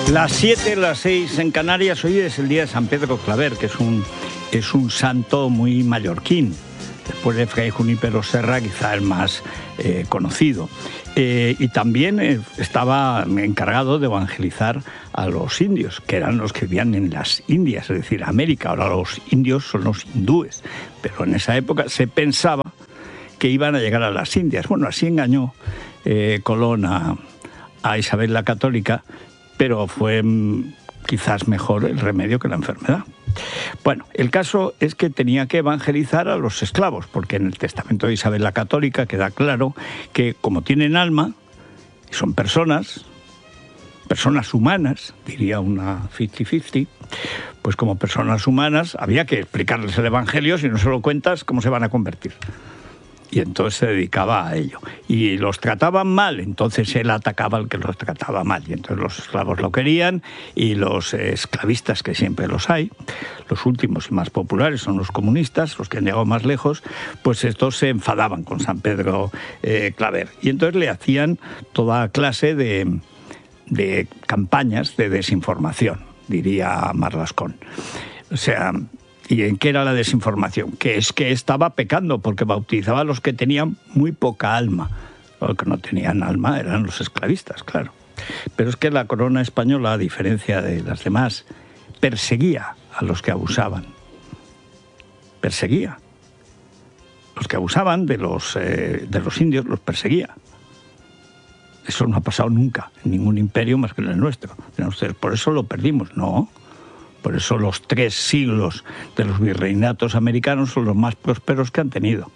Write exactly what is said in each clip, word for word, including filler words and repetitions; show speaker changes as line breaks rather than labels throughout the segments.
Las siete, las seis en Canarias. Hoy es el día de San Pedro Claver, que es un, es un santo muy mallorquín. Después de Fray Junípero Serra, quizá el más eh, conocido. Eh, y también eh, estaba encargado de evangelizar a los indios, que eran los que vivían en las Indias, es decir, América. Ahora los indios son los hindúes, pero en esa época se pensaba que iban a llegar a las Indias. Bueno, así engañó eh, Colón a, a Isabel la Católica, pero fue mm, quizás mejor el remedio que la enfermedad. Bueno, el caso es que tenía que evangelizar a los esclavos, porque en el testamento de Isabel la Católica queda claro que como tienen alma, y son personas, personas humanas, diría una cincuenta cincuenta, pues como personas humanas había que explicarles el evangelio, si no se lo cuentas, ¿cómo se van a convertir? Y entonces se dedicaba a ello. Y los trataban mal, entonces él atacaba al que los trataba mal. Y entonces los esclavos lo querían, y los esclavistas, que siempre los hay, los últimos y más populares son los comunistas, los que han llegado más lejos, pues estos se enfadaban con San Pedro eh, Claver. Y entonces le hacían toda clase de, de campañas de desinformación, diría Marlascón. O sea... ¿Y en qué era la desinformación? Que es que estaba pecando, porque bautizaba a los que tenían muy poca alma. Los que no tenían alma eran los esclavistas, claro. Pero es que la corona española, a diferencia de las demás, perseguía a los que abusaban. Perseguía. Los que abusaban de los, eh, de los indios los perseguía. Eso no ha pasado nunca en ningún imperio más que en el nuestro. Por eso lo perdimos, ¿no? Por eso los tres siglos de los virreinatos americanos son los más prósperos que han tenido.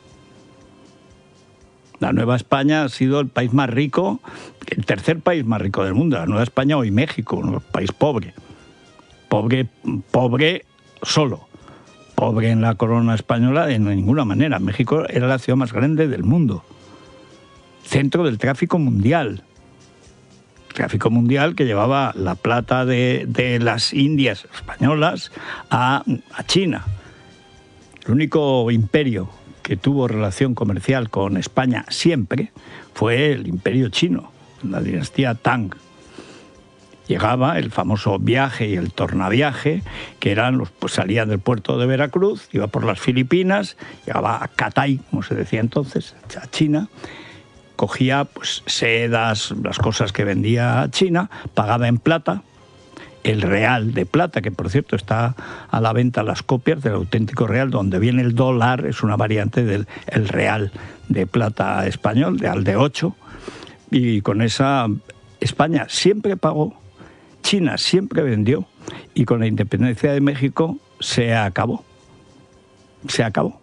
La Nueva España ha sido el país más rico, el tercer país más rico del mundo. La Nueva España, hoy México, un país pobre. Pobre, pobre solo. Pobre en la corona española de ninguna manera. México era la ciudad más grande del mundo. Centro del tráfico mundial. Tráfico mundial que llevaba la plata de, de las Indias españolas a, a China. El único imperio que tuvo relación comercial con España siempre fue el imperio chino, la dinastía Tang. Llegaba el famoso viaje y el tornaviaje, que eran los, pues salían del puerto de Veracruz, iba por las Filipinas, llegaba a Catay, como se decía entonces, a China. Cogía pues, sedas, las cosas que vendía a China, pagaba en plata, el real de plata, que por cierto está a la venta las copias del auténtico real, donde viene el dólar, es una variante del el real de plata español, de al de ocho, y con esa España siempre pagó, China siempre vendió, y con la independencia de México se acabó. Se acabó.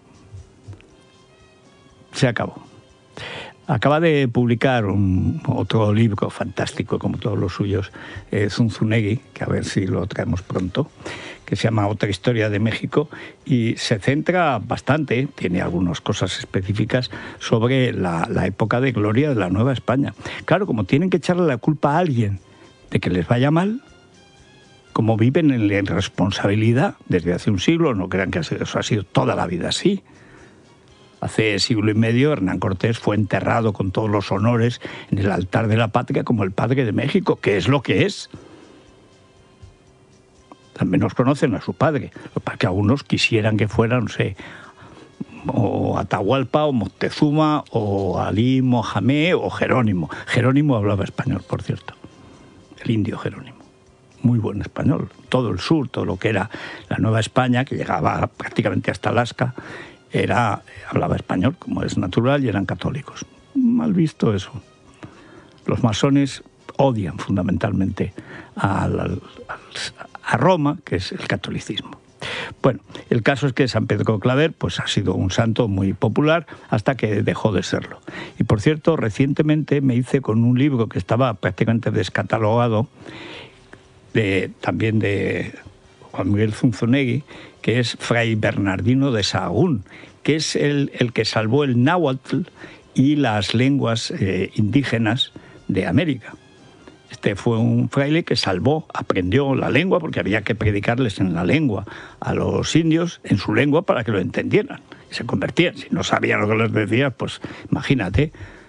Se acabó. Acaba de publicar un, otro libro fantástico, como todos los suyos, eh, Zunzunegui, que a ver si lo traemos pronto, que se llama Otra historia de México, y se centra bastante, tiene algunas cosas específicas, sobre la, la época de gloria de la Nueva España. Claro, como tienen que echarle la culpa a alguien de que les vaya mal, como viven en la irresponsabilidad desde hace un siglo, no crean que eso ha sido toda la vida así. Hace siglo y medio Hernán Cortés fue enterrado con todos los honores en el altar de la patria como el padre de México, que es lo que es. Al menos conocen a su padre, para que algunos quisieran que fuera, no sé, o Atahualpa, o Moctezuma, o Alí Mohamed, o Jerónimo. Jerónimo hablaba español, por cierto, el indio Jerónimo. Muy buen español. Todo el sur, todo lo que era la Nueva España, que llegaba prácticamente hasta Alaska, Era, hablaba español, como es natural, y eran católicos. Mal visto eso. Los masones odian fundamentalmente a, la, a Roma, que es el catolicismo. Bueno, el caso es que San Pedro Claver pues, ha sido un santo muy popular hasta que dejó de serlo. Y por cierto, recientemente me hice con un libro que estaba prácticamente descatalogado, de, también de Juan Miguel Zunzunegui, que es Fray Bernardino de Sahagún, que es el, el que salvó el náhuatl y las lenguas eh, indígenas de América. Este fue un fraile que salvó, aprendió la lengua, porque había que predicarles en la lengua a los indios, en su lengua, para que lo entendieran. Y se convertían. Si no sabían lo que les decía, pues imagínate.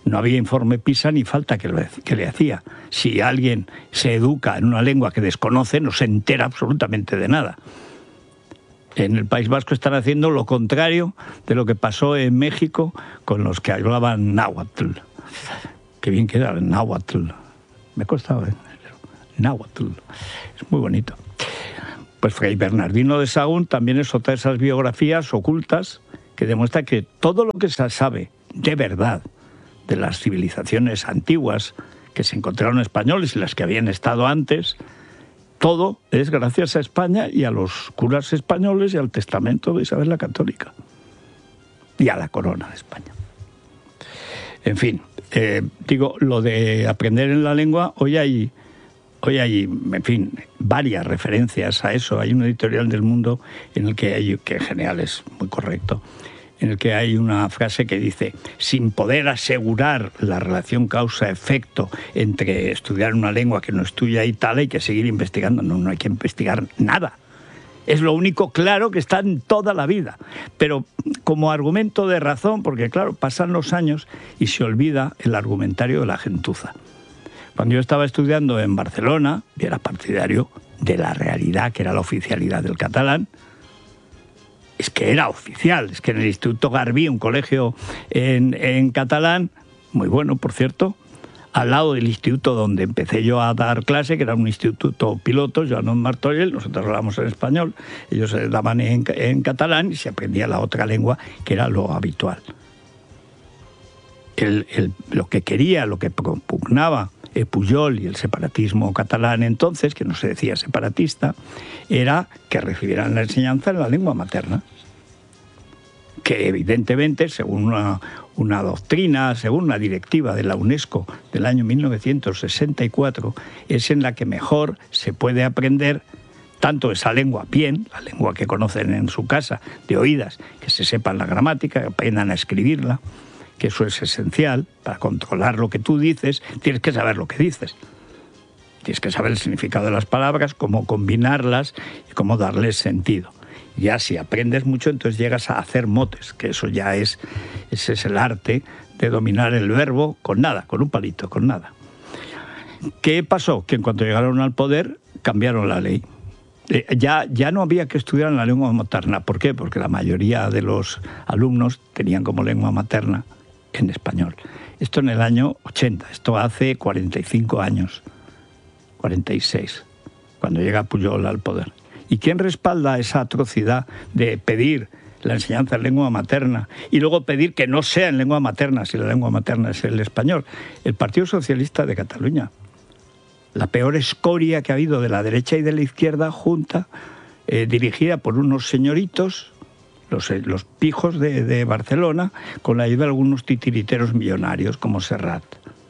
No había informe PISA ni falta que, lo, que le hacía. Si alguien se educa en una lengua que desconoce, no se entera absolutamente de nada. En el País Vasco están haciendo lo contrario de lo que pasó en México con los que hablaban náhuatl. Qué bien queda el náhuatl. Me ha costado, ¿eh? Náhuatl. Es muy bonito. Pues Fray Bernardino de Sahagún también es otra de esas biografías ocultas que demuestra que todo lo que se sabe de verdad de las civilizaciones antiguas que se encontraron españoles y las que habían estado antes, todo es gracias a España y a los curas españoles y al testamento de Isabel la Católica y a la corona de España. En fin, eh, digo, lo de aprender en la lengua, hoy hay, hoy hay, en fin, varias referencias a eso. Hay un editorial del Mundo en el que hay, que genial, es muy correcto, en el que hay una frase que dice: sin poder asegurar la relación causa-efecto entre estudiar una lengua que no es tuya y tal, hay que seguir investigando. No, no hay que investigar nada. Es lo único claro que está en toda la vida. Pero como argumento de razón, porque claro, pasan los años y se olvida el argumentario de la gentuza. Cuando yo estaba estudiando en Barcelona, y era partidario de la realidad, que era la oficialidad del catalán, es que era oficial, es que en el Instituto Garbí, un colegio en, en catalán, muy bueno, por cierto, al lado del instituto donde empecé yo a dar clase, que era un instituto piloto, Joan Martorell, nosotros hablábamos en español, ellos se daban en, en catalán y se aprendía la otra lengua, que era lo habitual. El, el, lo que quería, lo que propugnaba eh, Pujol y el separatismo catalán entonces, que no se decía separatista, era que recibieran la enseñanza en la lengua materna, que evidentemente, según una, una doctrina, según una directiva de la UNESCO del año mil novecientos sesenta y cuatro, es en la que mejor se puede aprender tanto esa lengua bien, la lengua que conocen en su casa, de oídas, que se sepan la gramática, que aprendan a escribirla, que eso es esencial. Para controlar lo que tú dices, tienes que saber lo que dices. Tienes que saber el significado de las palabras, cómo combinarlas y cómo darles sentido. Ya si aprendes mucho, entonces llegas a hacer motes, que eso ya es, ese es el arte de dominar el verbo con nada, con un palito, con nada. ¿Qué pasó? Que en cuanto llegaron al poder, cambiaron la ley. Eh, ya, ya no había que estudiar en la lengua materna. ¿Por qué? Porque la mayoría de los alumnos tenían como lengua materna en español. Esto en el año ochenta, esto hace cuarenta y cinco años, cuarenta y seis, cuando llega Pujol al poder. ¿Y quién respalda esa atrocidad de pedir la enseñanza en lengua materna y luego pedir que no sea en lengua materna si la lengua materna es el español? El Partido Socialista de Cataluña. La peor escoria que ha habido de la derecha y de la izquierda junta, eh, dirigida por unos señoritos, los, los pijos de, de Barcelona, con la ayuda de algunos titiriteros millonarios como Serrat.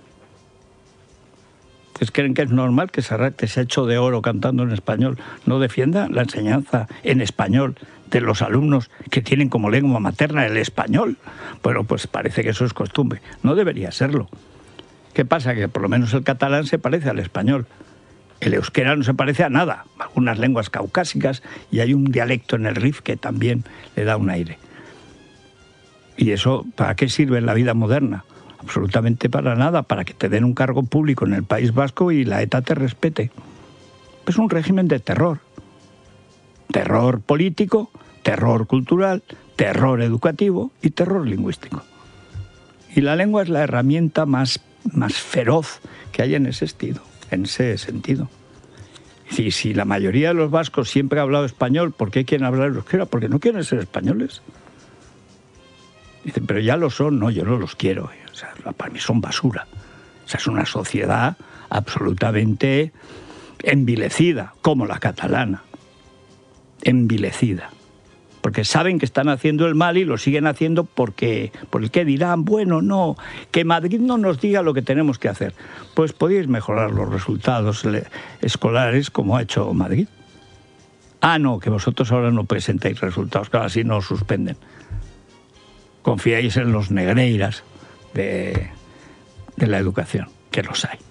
¿Ustedes creen que es normal que Serrat, que se ha hecho de oro cantando en español, no defienda la enseñanza en español de los alumnos que tienen como lengua materna el español? Bueno, pues parece que eso es costumbre. No debería serlo. ¿Qué pasa? Que por lo menos el catalán se parece al español. El euskera no se parece a nada. Algunas lenguas caucásicas, y hay un dialecto en el Rif que también le da un aire. ¿Y eso para qué sirve en la vida moderna? Absolutamente para nada, para que te den un cargo público en el País Vasco y la ETA te respete. Es un régimen de terror. Terror político, terror cultural, terror educativo y terror lingüístico. Y la lengua es la herramienta más, más feroz que hay en ese sentido, en ese sentido. Y si la mayoría de los vascos siempre ha hablado español, ¿por qué quieren hablar euskera? Porque no quieren ser españoles. Dicen, pero ya lo son. No, yo no los quiero. O sea, para mí son basura. O sea, es una sociedad absolutamente envilecida, como la catalana. Envilecida. Porque saben que están haciendo el mal y lo siguen haciendo porque, por el que dirán, bueno, no, que Madrid no nos diga lo que tenemos que hacer. Pues podéis mejorar los resultados escolares como ha hecho Madrid. Ah, no, que vosotros ahora no presentáis resultados, claro, así no os suspenden. Confiáis en los negreiras de, de la educación, que los hay.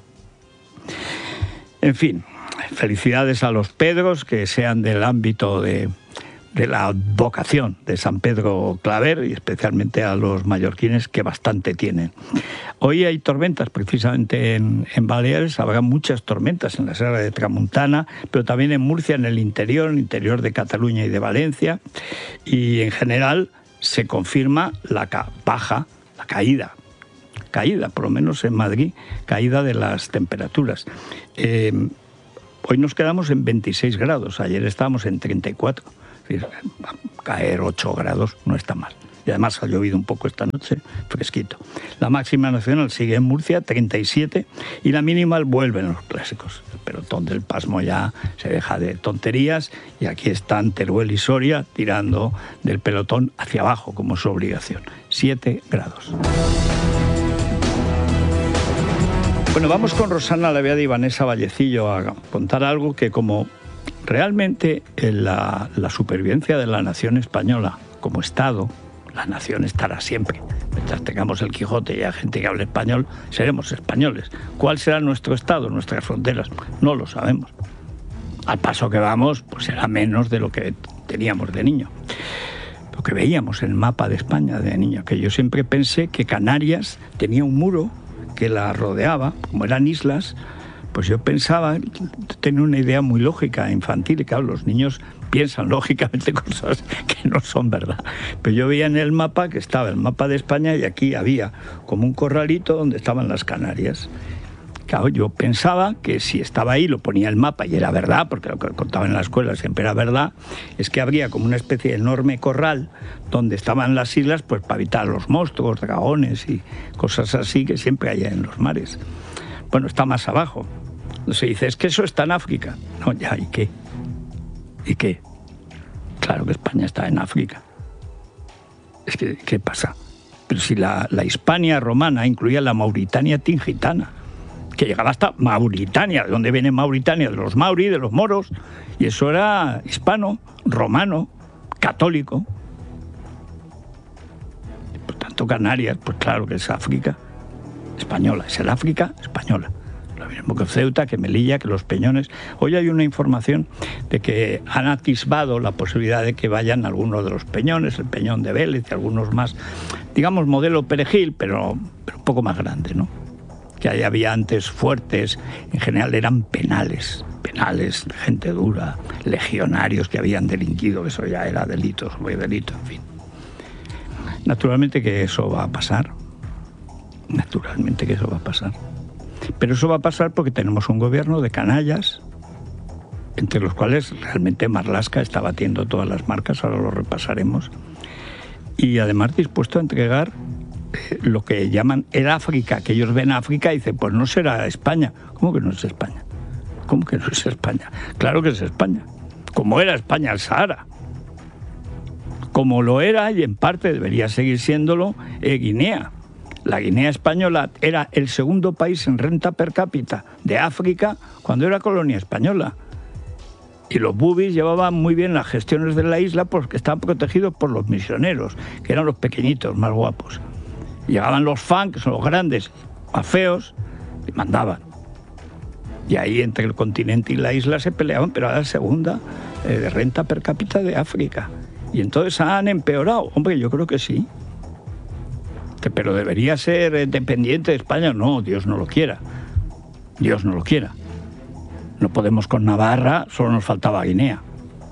En fin, felicidades a los Pedros, que sean del ámbito de, de la vocación de San Pedro Claver, y especialmente a los mallorquines, que bastante tienen. Hoy hay tormentas, precisamente en, en Baleares habrá muchas tormentas en la Serra de Tramuntana, pero también en Murcia, en el interior, en el interior de Cataluña y de Valencia. Y en general se confirma la ca- baja, la caída, caída, por lo menos en Madrid, caída de las temperaturas. Eh, hoy nos quedamos en veintiséis grados, ayer estábamos en treinta y cuatro. Es decir, caer ocho grados no está mal. Y además ha llovido un poco esta noche, fresquito. La máxima nacional sigue en Murcia, treinta y siete, y la mínima vuelven los clásicos. El pelotón del pasmo ya se deja de tonterías, y aquí están Teruel y Soria tirando del pelotón hacia abajo, como su obligación. siete grados. Bueno, vamos con Rosana Laveada y Vanessa Vallecillo a contar algo que, como realmente la, la supervivencia de la nación española como Estado, la nación estará siempre. Mientras tengamos el Quijote y haya gente que hable español, seremos españoles. ¿Cuál será nuestro Estado, nuestras fronteras? No lo sabemos. Al paso que vamos, pues será menos de lo que teníamos de niño. Lo que veíamos en el mapa de España de niño, que yo siempre pensé que Canarias tenía un muro que la rodeaba, como eran islas, pues yo pensaba, tenía una idea muy lógica, infantil, y claro, los niños piensan lógicamente cosas que no son verdad. Pero yo veía en el mapa que estaba el mapa de España y aquí había como un corralito donde estaban las Canarias. Claro, yo pensaba que si estaba ahí, lo ponía el mapa y era verdad, porque lo que contaba en la escuela siempre era verdad, es que habría como una especie de enorme corral donde estaban las islas pues para evitar los monstruos, dragones y cosas así que siempre hay en los mares. Bueno, está más abajo. Se dice, es que eso está en África. No, ya, ¿y qué? ¿Y qué? Claro que España está en África. Es que, ¿qué pasa? Pero si la, la Hispania romana incluía la Mauritania tingitana, que llegaba hasta Mauritania. ¿De dónde viene Mauritania? De los mauri, de los moros. Y eso era hispano, romano, católico. Por tanto, Canarias, pues claro que es África española. Es el África española. Lo mismo que Ceuta, que Melilla, que los Peñones. Hoy hay una información de que han atisbado la posibilidad de que vayan algunos de los Peñones, el Peñón de Vélez y algunos más, digamos modelo Perejil, pero, pero un poco más grande, ¿no? Que ahí había antes fuertes, en general eran penales, penales, gente dura, legionarios que habían delinquido, eso ya era delito, sobre delito, en fin. Naturalmente que eso va a pasar, naturalmente que eso va a pasar. Pero eso va a pasar porque tenemos un gobierno de canallas, entre los cuales realmente Marlaska está batiendo todas las marcas, ahora lo repasaremos, y además dispuesto a entregar lo que llaman el África, que ellos ven África y dicen, pues no será España. ¿Cómo que no es España? ¿Cómo que no es España? Claro que es España. Como era España el Sahara. Como lo era, y en parte debería seguir siéndolo, eh, Guinea. La Guinea española era el segundo país en renta per cápita de África cuando era colonia española. Y los bubis llevaban muy bien las gestiones de la isla porque estaban protegidos por los misioneros, que eran los pequeñitos, más guapos. Llegaban los fan, que son los grandes, más feos, y mandaban. Y ahí entre el continente y la isla se peleaban, pero era la segunda eh, de renta per cápita de África. Y entonces han empeorado. Hombre, yo creo que sí. Que, pero debería ser eh, dependiente de España. No, Dios no lo quiera. Dios no lo quiera. No podemos con Navarra, solo nos faltaba Guinea.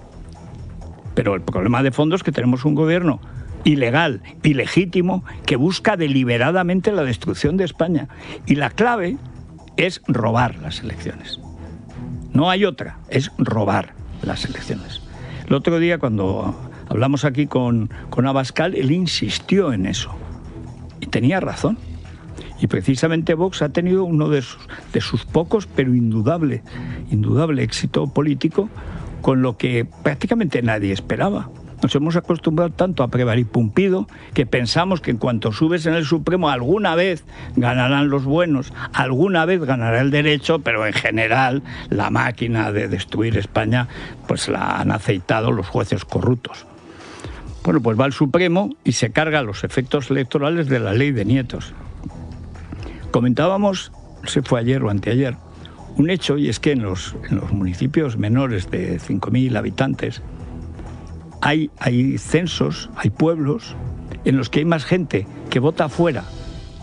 Pero el problema de fondo es que tenemos un gobierno ilegal, ilegítimo, que busca deliberadamente la destrucción de España. Y la clave es robar las elecciones. No hay otra, es robar las elecciones. El otro día, cuando hablamos aquí con, con Abascal, él insistió en eso. Y tenía razón. Y precisamente Vox ha tenido uno de sus, de sus pocos, pero indudable, indudable éxito político, con lo que prácticamente nadie esperaba. Nos hemos acostumbrado tanto a Prevar y Pumpido que pensamos que en cuanto subes en el Supremo alguna vez ganarán los buenos, alguna vez ganará el derecho, pero en general la máquina de destruir España pues la han aceitado los jueces corruptos. Bueno, pues va al Supremo y se carga los efectos electorales de la ley de nietos. Comentábamos, no sé si fue ayer o anteayer, un hecho, y es que en los, en los municipios menores de cinco mil habitantes Hay, hay censos, hay pueblos en los que hay más gente que vota fuera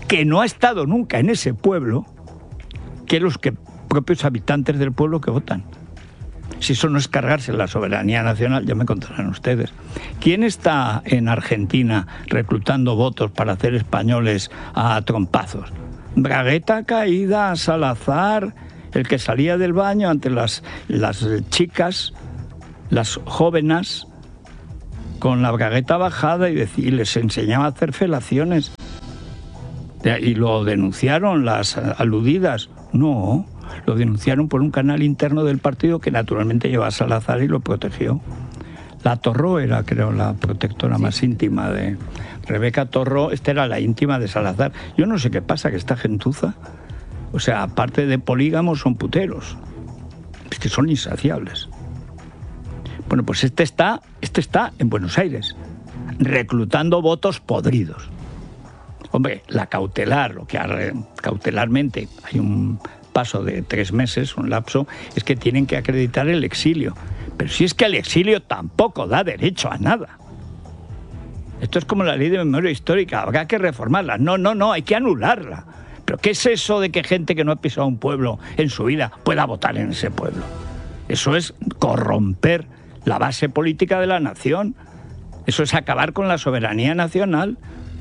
que no ha estado nunca en ese pueblo que los que, propios habitantes del pueblo que votan. Si eso no es cargarse la soberanía nacional, ya me contarán ustedes. ¿Quién está en Argentina reclutando votos para hacer españoles a trompazos? Bragueta caída, Salazar, el que salía del baño ante las, las chicas, las jóvenes, con la bragueta bajada y, decir, y les enseñaba a hacer felaciones. Y lo denunciaron las aludidas. No, lo denunciaron por un canal interno del partido que naturalmente lleva a Salazar y lo protegió. La Torró era, creo, la protectora sí. más íntima de Rebeca Torró. Esta era la íntima de Salazar. Yo no sé qué pasa, que esta gentuza, o sea, aparte de polígamos, son puteros. Es que son insaciables. Bueno, pues este está, este está en Buenos Aires, reclutando votos podridos. Hombre, la cautelar, lo que cautelarmente hay un paso de tres meses, un lapso, es que tienen que acreditar el exilio. Pero si es que el exilio tampoco da derecho a nada. Esto es como la ley de memoria histórica, habrá que reformarla. No, no, no, hay que anularla. ¿Pero qué es eso de que gente que no ha pisado un pueblo en su vida pueda votar en ese pueblo? Eso es corromper la base política de la nación. Eso es acabar con la soberanía nacional.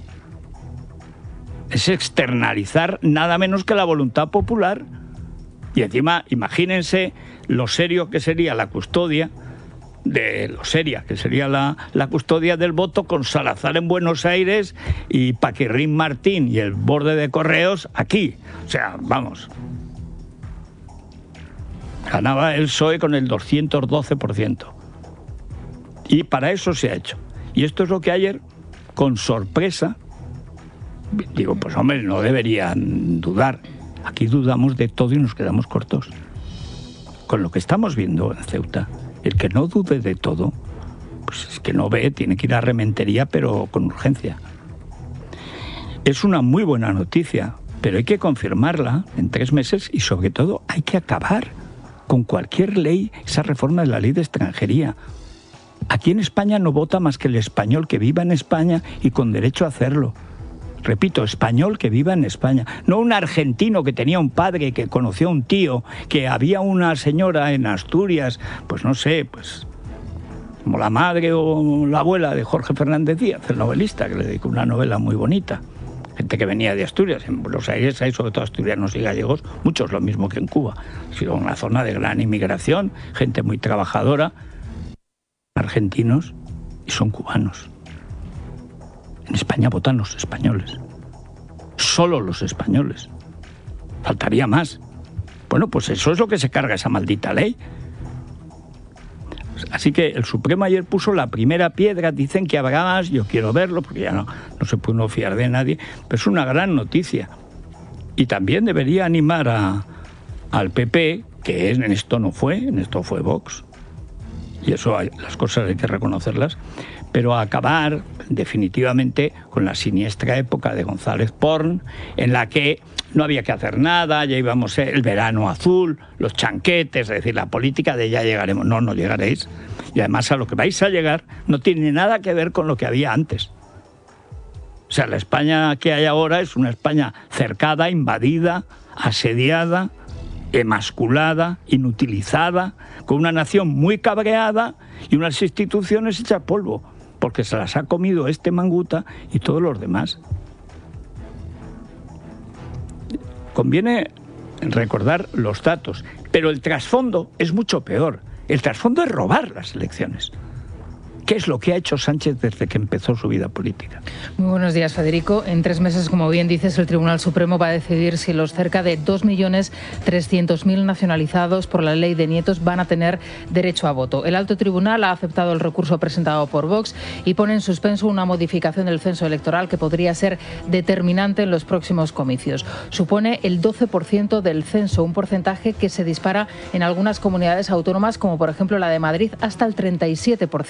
Es externalizar nada menos que la voluntad popular. Y encima, imagínense lo serio que sería la custodia, de lo seria que sería la, la custodia del voto con Salazar en Buenos Aires y Paquirrín Martín y el borde de Correos aquí. O sea, vamos. Ganaba el P S O E con el doscientos doce por ciento. Y para eso se ha hecho. Y esto es lo que ayer, con sorpresa, digo, pues hombre, no deberían dudar. Aquí dudamos de todo y nos quedamos cortos. Con lo que estamos viendo en Ceuta, el que no dude de todo, pues es que no ve, tiene que ir a Rementería, pero con urgencia. Es una muy buena noticia, pero hay que confirmarla en tres meses y sobre todo hay que acabar con cualquier ley, esa reforma de la ley de extranjería. Aquí en España no vota más que el español que viva en España y con derecho a hacerlo. Repito, español que viva en España. No un argentino que tenía un padre, que conoció a un tío, que había una señora en Asturias, pues no sé, pues como la madre o la abuela de Jorge Fernández Díaz, el novelista, que le dedicó una novela muy bonita. Gente que venía de Asturias. En Buenos Aires hay sobre todo asturianos y gallegos, muchos lo mismo que en Cuba. Ha sido una zona de gran inmigración, gente muy trabajadora, argentinos y son cubanos. En España votan los españoles. Solo los españoles. Faltaría más. Bueno, pues eso es lo que se carga esa maldita ley. Así que el Supremo ayer puso la primera piedra. Dicen que habrá más, yo quiero verlo, porque ya no, no se puede uno fiar de nadie. Pero es una gran noticia. Y también debería animar a, al P P, que en esto no fue, en esto fue Vox. Y eso, hay, las cosas hay que reconocerlas. Pero a acabar definitivamente con la siniestra época de González Porn, en la que no había que hacer nada, ya íbamos el verano azul, los chanquetes, es decir, la política de ya llegaremos. No, no llegaréis. Y además a lo que vais a llegar no tiene nada que ver con lo que había antes. O sea, la España que hay ahora es una España cercada, invadida, asediada, emasculada, inutilizada, con una nación muy cabreada y unas instituciones hechas polvo, porque se las ha comido este manguta y todos los demás. Conviene recordar los datos, pero el trasfondo es mucho peor. El trasfondo es robar las elecciones. ¿Qué es lo que ha hecho Sánchez desde que empezó su vida política?
Muy buenos días, Federico. En tres meses, como bien dices, el Tribunal Supremo va a decidir si los cerca de dos millones trescientos mil nacionalizados por la ley de nietos van a tener derecho a voto. El alto tribunal ha aceptado el recurso presentado por Vox y pone en suspenso una modificación del censo electoral que podría ser determinante en los próximos comicios. Supone el doce por ciento del censo, un porcentaje que se dispara en algunas comunidades autónomas, como por ejemplo la de Madrid, hasta el treinta y siete por ciento.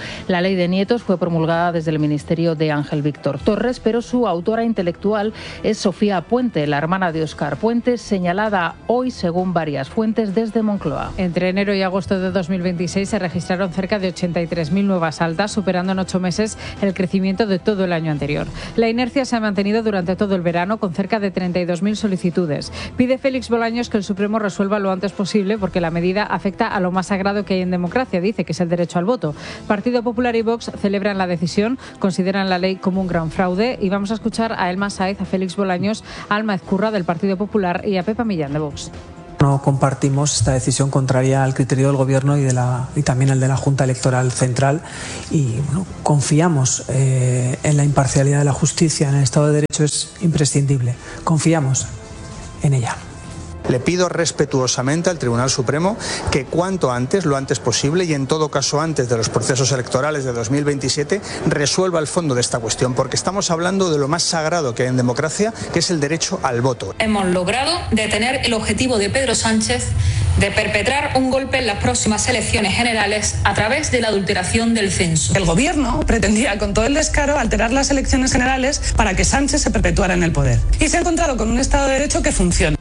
La ley de nietos fue promulgada desde el ministerio de Ángel Víctor Torres, pero su autora intelectual es Sofía Puente, la hermana de Óscar Puente, señalada hoy, según varias fuentes, desde Moncloa.
Entre enero y agosto de dos mil veintiséis se registraron cerca de ochenta y tres mil nuevas altas, superando en ocho meses el crecimiento de todo el año anterior. La inercia se ha mantenido durante todo el verano, con cerca de treinta y dos mil solicitudes. Pide Félix Bolaños que el Supremo resuelva lo antes posible, porque la medida afecta a lo más sagrado que hay en democracia, dice, que es el derecho al voto. Partido Popular y Vox celebran la decisión, consideran la ley como un gran fraude, y vamos a escuchar a Elma Sáez, a Félix Bolaños, a Alma Ezcurra del Partido Popular y a Pepa Millán de Vox.
No compartimos esta decisión contraria al criterio del Gobierno y, de la, y también al de la Junta Electoral Central, y bueno, confiamos eh, en la imparcialidad de la justicia, en el Estado de Derecho es imprescindible, confiamos en ella.
Le pido respetuosamente al Tribunal Supremo que cuanto antes, lo antes posible y en todo caso antes de los procesos electorales de dos mil veintisiete, resuelva el fondo de esta cuestión, porque estamos hablando de lo más sagrado que hay en democracia, que es el derecho al voto.
Hemos logrado detener el objetivo de Pedro Sánchez de perpetrar un golpe en las próximas elecciones generales a través de la adulteración del censo.
El Gobierno pretendía con todo el descaro alterar las elecciones generales para que Sánchez se perpetuara en el poder. Y se ha encontrado con un Estado de Derecho que funciona.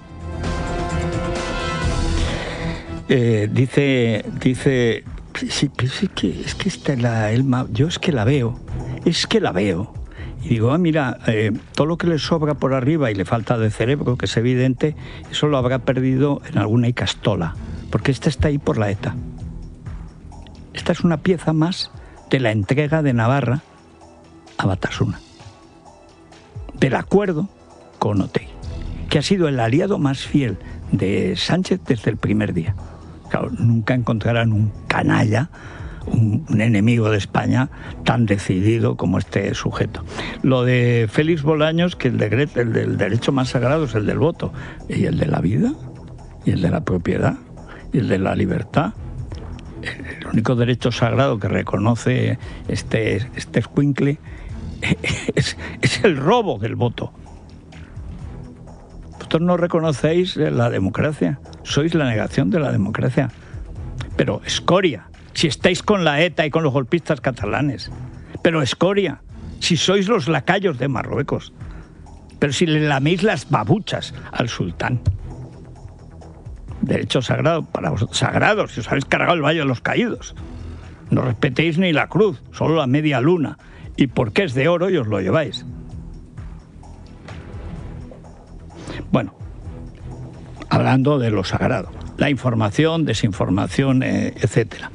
Eh, dice, dice, sí, sí, que, es que esta es la Elma, yo es que la veo, es que la veo. Y digo, ah, mira, eh, todo lo que le sobra por arriba y le falta de cerebro, que es evidente, eso lo habrá perdido en alguna icastola, porque esta está ahí por la ETA. Esta es una pieza más de la entrega de Navarra a Batasuna, del acuerdo con Otegi, que ha sido el aliado más fiel de Sánchez desde el primer día. Claro, nunca encontrarán un canalla, un, un enemigo de España tan decidido como este sujeto. Lo de Félix Bolaños, que el, decreto, el del derecho más sagrado es el del voto, y el de la vida, y el de la propiedad, y el de la libertad. El único derecho sagrado que reconoce este, este escuincle es, es el robo del voto. Vosotros no reconocéis la democracia, sois la negación de la democracia. Pero escoria, si estáis con la ETA y con los golpistas catalanes. Pero escoria, si sois los lacayos de Marruecos. Pero si le laméis las babuchas al sultán. Derecho sagrado para vosotros, sagrado, si os habéis cargado el Valle de los Caídos. No respetéis ni la cruz, solo la media luna. Y porque es de oro y os lo lleváis. Bueno, hablando de lo sagrado, la información, desinformación, eh, etcétera.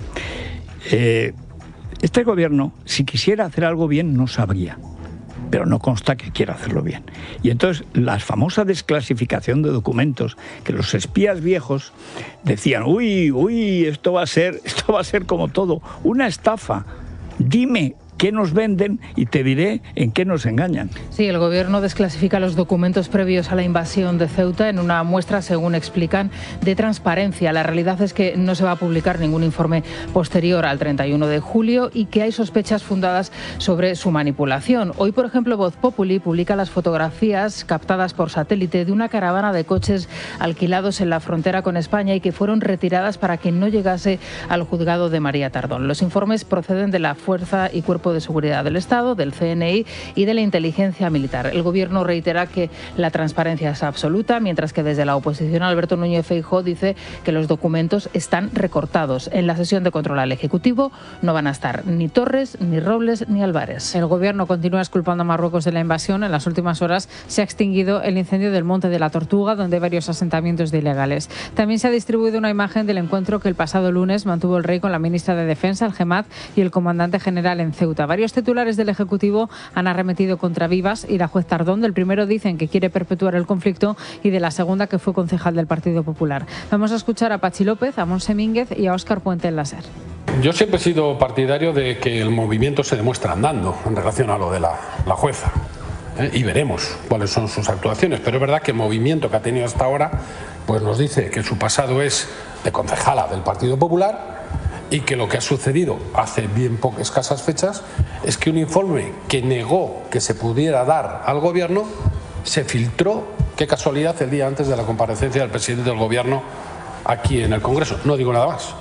Eh, este gobierno, si quisiera hacer algo bien, no sabría, pero no consta que quiera hacerlo bien. Y entonces, la famosa desclasificación de documentos, que los espías viejos decían, uy, uy, esto va a ser, esto va a ser como todo, una estafa. Dime qué nos venden y te diré en qué nos engañan.
Sí, el Gobierno desclasifica los documentos previos a la invasión de Ceuta en una muestra, según explican, de transparencia. La realidad es que no se va a publicar ningún informe posterior al treinta y uno de julio y que hay sospechas fundadas sobre su manipulación. Hoy, por ejemplo, Voz Populi publica las fotografías captadas por satélite de una caravana de coches alquilados en la frontera con España y que fueron retiradas para que no llegase al juzgado de María Tardón. Los informes proceden de la Fuerza y Cuerpo de Seguridad del Estado, del C N I y de la Inteligencia Militar. El Gobierno reitera que la transparencia es absoluta, mientras que desde la oposición Alberto Núñez Feijóo dice que los documentos están recortados. En la sesión de control al Ejecutivo no van a estar ni Torres, ni Robles, ni Álvarez.
El Gobierno continúa exculpando a Marruecos de la invasión. En las últimas horas se ha extinguido el incendio del Monte de la Tortuga, donde hay varios asentamientos de ilegales. También se ha distribuido una imagen del encuentro que el pasado lunes mantuvo el Rey con la ministra de Defensa, el Gemad, y el comandante general en Ceuta. Varios titulares del Ejecutivo han arremetido contra Vivas y la juez Tardón. Del primero dicen que quiere perpetuar el conflicto y de la segunda que fue concejal del Partido Popular. Vamos a escuchar a Pachi López, a Montse Mínguez y a Óscar Puente en la SER.
Yo siempre he sido partidario de que el movimiento se demuestra andando en relación a lo de la, la jueza. ¿eh? Y veremos cuáles son sus actuaciones. Pero es verdad que el movimiento que ha tenido hasta ahora pues nos dice que su pasado es de concejala del Partido Popular y que lo que ha sucedido hace bien pocas escasas fechas es que un informe que negó que se pudiera dar al Gobierno se filtró, qué casualidad, el día antes de la comparecencia del presidente del Gobierno aquí en el Congreso. No digo nada más.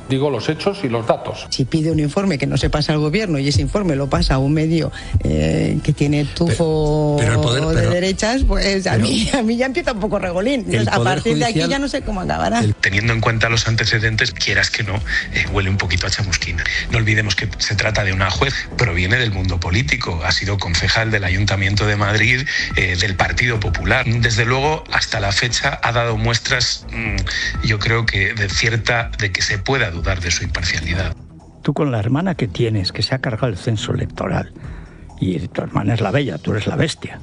digo los hechos y los datos.
Si pide un informe que no se pasa al gobierno y ese informe lo pasa a un medio eh, que tiene tufo pero, pero poder, de pero, derechas, pues a, pero, mí, a mí ya empieza un poco regolín. Entonces, a partir judicial, de aquí ya no sé cómo acabará.
El, teniendo en cuenta los antecedentes, quieras que no, eh, huele un poquito a chamusquina. No olvidemos que se trata de una juez, proviene del mundo político, ha sido concejal del Ayuntamiento de Madrid, eh, del Partido Popular. Desde luego, hasta la fecha ha dado muestras, mmm, yo creo que de cierta, de que se pueda dudar de su imparcialidad.
Tú con la hermana que tienes, que se ha cargado el censo electoral, y tu hermana es la bella, tú eres la bestia.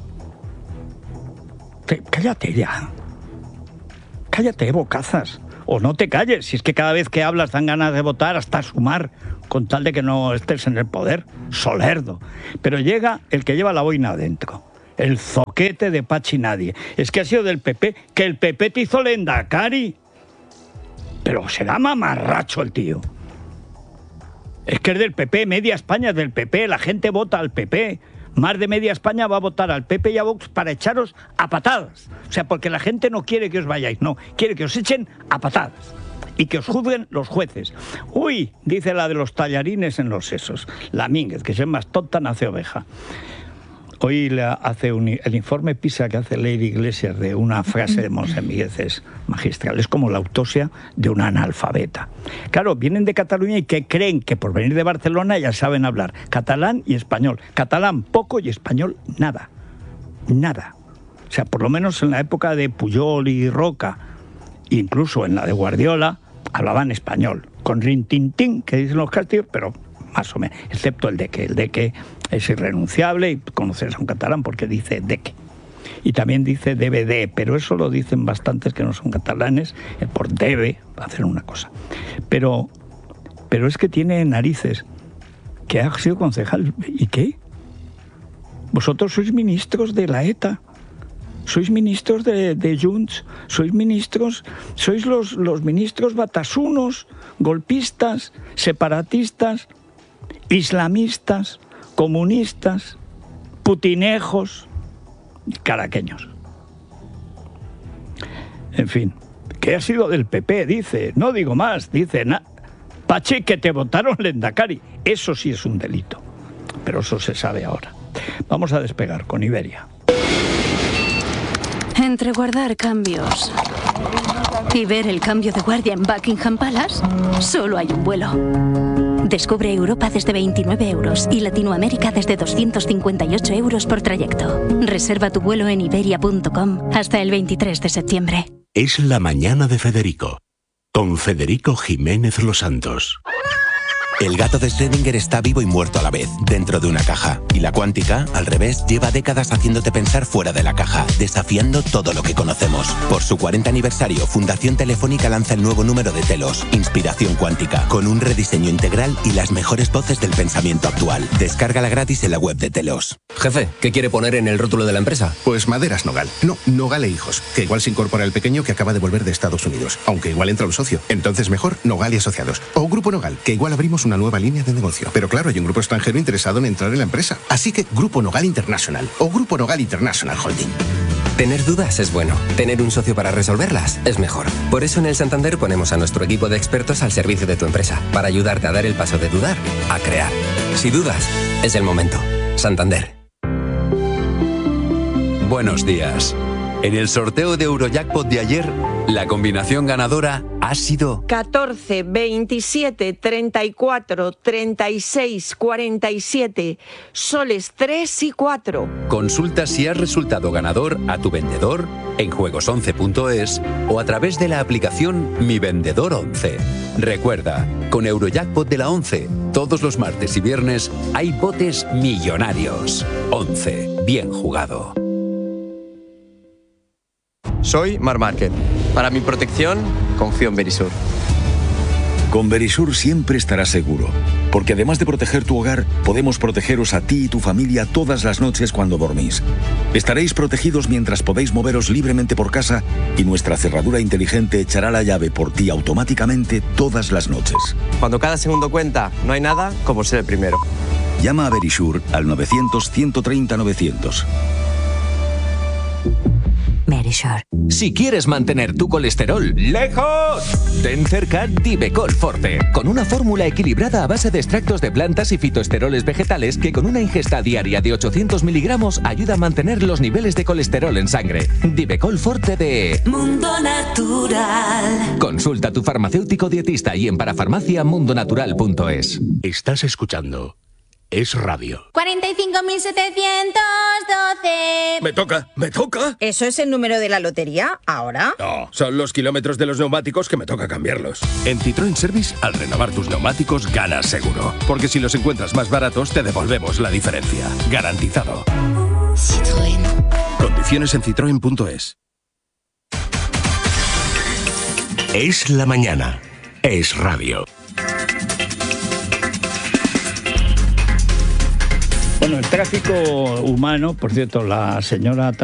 Te, cállate ya. Cállate, bocazas. O no te calles, si es que cada vez que hablas dan ganas de votar hasta sumar, con tal de que no estés en el poder. Solerdo. Pero llega el que lleva la boina adentro. El zoquete de Pachi Nadie. Es que ha sido del P P, que el P P te hizo Lendakari. Pero será mamarracho el tío. Es que es del P P, media España es del P P, la gente vota al P P. Más de media España va a votar al P P y a Vox para echaros a patadas. O sea, porque la gente no quiere que os vayáis, no, quiere que os echen a patadas. Y que os juzguen los jueces. Uy, dice la de los tallarines en los sesos. La Mínguez, que es más tonta, nace oveja. Hoy le hace un, el informe PISA que hace Lady Iglesias de una frase de Monsemíguez es magistral. Es como la autopsia de una analfabeta. Claro, vienen de Cataluña y que creen que por venir de Barcelona ya saben hablar catalán y español. Catalán poco y español nada. Nada. O sea, por lo menos en la época de Pujol y Roca, incluso en la de Guardiola, hablaban español. Con rintintín, que dicen los castillos, pero más o menos. Excepto el de que. El de que es irrenunciable y conoces a un catalán porque dice de que. Y también dice debe de, pero eso lo dicen bastantes que no son catalanes, por debe hacer una cosa. Pero, pero es que tiene narices, que ha sido concejal. ¿Y qué? Vosotros sois ministros de la ETA, sois ministros de, de Junts, sois ministros, sois los, los ministros batasunos, golpistas, separatistas, islamistas, comunistas, putinejos, caraqueños. En fin, que ha sido del P P, dice, no digo más, dice, na, Pachi, que te votaron Lendakari. Eso sí es un delito, pero eso se sabe ahora. Vamos a despegar con Iberia.
Entre guardar cambios y ver el cambio de guardia en Buckingham Palace, solo hay un vuelo. Descubre Europa desde veintinueve euros y Latinoamérica desde doscientos cincuenta y ocho euros por trayecto. Reserva tu vuelo en iberia punto com hasta el veintitrés de septiembre.
Es la mañana de Federico, con Federico Jiménez Los Santos.
El gato de Schrödinger está vivo y muerto a la vez, dentro de una caja. Y la cuántica, al revés, lleva décadas haciéndote pensar fuera de la caja, desafiando todo lo que conocemos. Por su cuarenta aniversario, Fundación Telefónica lanza el nuevo número de Telos, Inspiración Cuántica, con un rediseño integral y las mejores voces del pensamiento actual. Descárgala gratis en la web de Telos.
Jefe, ¿qué quiere poner en el rótulo de la empresa?
Pues Maderas Nogal. No, Nogal e Hijos, que igual se incorpora el pequeño que acaba de volver de Estados Unidos, aunque igual entra un socio. Entonces mejor Nogal y Asociados. O Grupo Nogal, que igual abrimos una nueva línea de negocio. Pero claro, hay un grupo extranjero interesado en entrar en la empresa. Así que Grupo Nogal International o Grupo Nogal International Holding.
Tener dudas es bueno. Tener un socio para resolverlas es mejor. Por eso en el Santander ponemos a nuestro equipo de expertos al servicio de tu empresa, para ayudarte a dar el paso de dudar a crear. Si dudas, es el momento. Santander.
Buenos días. En el sorteo de Eurojackpot de ayer, la combinación ganadora ha sido
catorce, veintisiete, treinta y cuatro, treinta y seis, cuarenta y siete, soles tres y cuatro.
Consulta si has resultado ganador a tu vendedor en juegos once punto es o a través de la aplicación Mi Vendedor once. Recuerda, con Eurojackpot de la once, todos los martes y viernes hay botes millonarios. once. Bien jugado.
Soy Mar Márquez. Para mi protección, confío en Verisur.
Con Verisur siempre estarás seguro, porque además de proteger tu hogar, podemos protegeros a ti y tu familia todas las noches cuando dormís. Estaréis protegidos mientras podéis moveros libremente por casa y nuestra cerradura inteligente echará la llave por ti automáticamente todas las noches.
Cuando cada segundo cuenta, no hay nada como ser el primero.
Llama a Verisur al novecientos, ciento treinta, novecientos.
Verisur. Verisure.
Si quieres mantener tu colesterol lejos, ten cerca Divecol Forte, con una fórmula equilibrada a base de extractos de plantas y fitoesteroles vegetales que con una ingesta diaria de ochocientos miligramos ayuda a mantener los niveles de colesterol en sangre. Divecol Forte de
Mundo Natural.
Consulta a tu farmacéutico dietista y en parafarmacia mundonatural punto es.
Estás escuchando Es Radio.
cuarenta y cinco mil setecientos doce.
Me toca, me toca.
¿Eso es el número de la lotería ahora?
No, son los kilómetros de los neumáticos que me toca cambiarlos.
En Citroën Service, al renovar tus neumáticos, ganas seguro. Porque si los encuentras más baratos, te devolvemos la diferencia. Garantizado.
Citroën.
Condiciones en citroen punto es.
Es la mañana. Es Radio.
Bueno, el tráfico humano, por cierto, la señora